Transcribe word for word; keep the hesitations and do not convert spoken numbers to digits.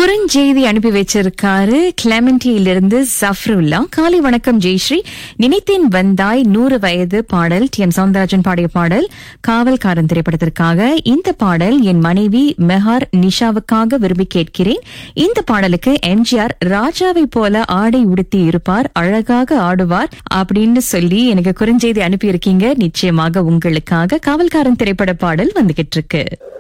குறுஞ்செய்தி அனுப்பி வச்சிருக்காரு கிளெமெண்டியிலிருந்து ஜஃப்ருல்லா. காலை வணக்கம் ஜெயஸ்ரீ. நினைத்தேன் வந்தாய் நூறு வயது பாடல் டி எம் சௌந்தரராஜன் பாடிய பாடல் காவல்காரன் திரைப்படத்திற்காக. இந்த பாடல் என் மனைவி மெஹார் நிஷாவுக்காக விரும்பி கேட்கிறேன். இந்த பாடலுக்கு எம்ஜிஆர் ராஜாவை போல ஆடை உடுத்தி இருப்பார், அழகாக ஆடுவார் அப்படின்னு சொல்லி எனக்கு குறுஞ்செய்தி அனுப்பி இருக்கீங்க. நிச்சயமாக உங்களுக்காக காவல்காரன் திரைப்பட பாடல் வந்துகிட்டு இருக்கு.